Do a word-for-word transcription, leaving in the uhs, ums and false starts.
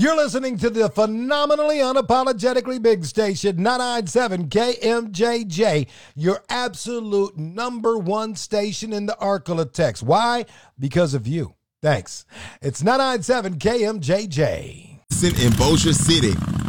You're listening to the phenomenally unapologetically big station, nine ninety-seven K M J J, your absolute number one station in the Arklatex. Why? Because of you. Thanks. It's nine ninety-seven K M J J. In Bossier City,